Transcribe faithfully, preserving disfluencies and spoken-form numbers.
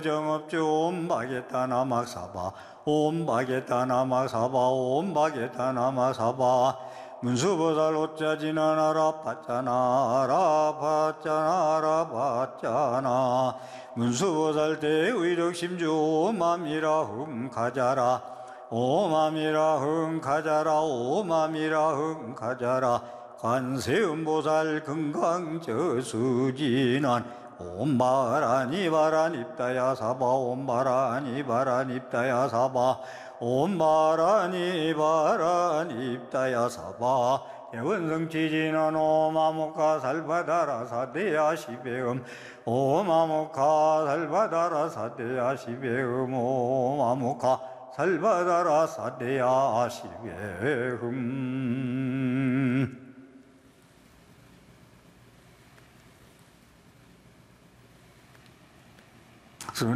정업주 옴바게타 나막사바 옴바게타 나막사바 옴바게타 나막사바 문수보살 오짜지나나라 파짜나라 파짜나라 파짜나 문수보살 대의력심주 오맘이라 흥가자라 오맘이라 흥가자라 오맘이라 흥가자라 관세음보살 금강저수진한 옴바라니바라닙다야 사바 옴바라니바라닙다야 사바 옴바라니바라닙다야 사바 예원성치진한 오마모카 살바다라 사대야 시베음 오마모카 살바다라 사대야 시베음 오마모카 살바다라 사대야 시베음